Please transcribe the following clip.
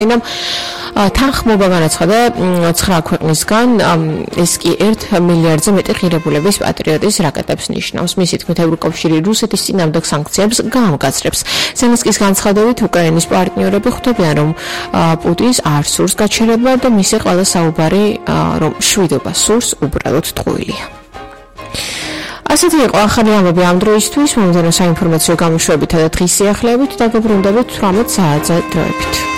თანხმობა განაცხადა 9 ქვეყნისგან, ეს კი 1 მილიარდზე მეტი ღირებულების პატრიოტის რაკეტებს ნიშნავს. მისი თქმით, ევროკავშირი რუსეთის წინააღმდეგ სანქციებს გაამგაცრებს. ზელენსკის განცხადებით, უკრაინის პარტნიორები ხვდებიან, რომ პუტინს არ სურს გაჩერება და მისი ყველა საუბარი, რომ შვიდობა სურს, უბრალოდ ტყუილია. ასეთი იყო ახალი ამბები ამ დროისთვის, მომდევნო საინფორმაციო გამოშვებითა და დღის სიახლეებით, დაგებრუნდებით 18 საათზე დროებით.